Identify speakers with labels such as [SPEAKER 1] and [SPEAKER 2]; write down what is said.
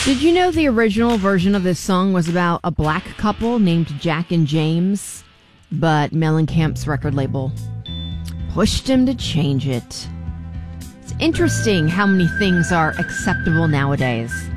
[SPEAKER 1] Did you know the original version of this song was about a black couple named Jack and James, but Mellencamp's record label pushed him to change it? It's interesting how many things are acceptable nowadays.